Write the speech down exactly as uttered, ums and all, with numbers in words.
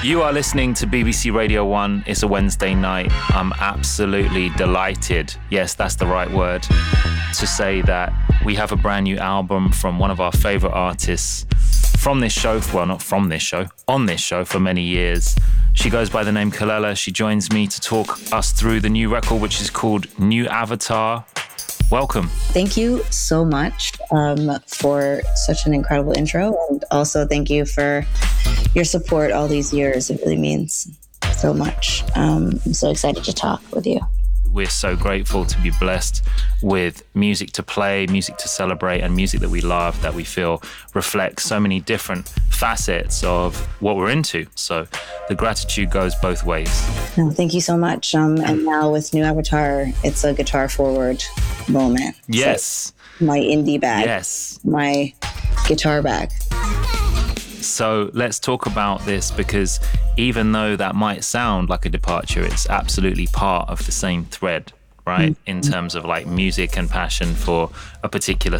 You are listening to B B C Radio one. It's a Wednesday night. I'm absolutely delighted, yes, that's the right word, to say that we have a brand new album from one of our favorite artists from this show, well, not from this show, on this show for many years. She goes by the name Kelela. She joins me to talk us through the new record, which is called New Avatar. Welcome. Thank you so much um, for such an incredible intro. And also thank you for your support all these years. It really means so much. Um, I'm so excited to talk with you. We're so grateful to be blessed with music to play, music to celebrate, and music that we love, that we feel reflects so many different facets of what we're into. So the gratitude goes both ways. No, thank you so much. Um, and now with New Avatar, it's a guitar forward moment. Yes. So my indie bag. Yes. My guitar bag. So let's talk about this, because even though that might sound like a departure, it's absolutely part of the same thread, right? Mm-hmm. In terms of like music and passion for a particular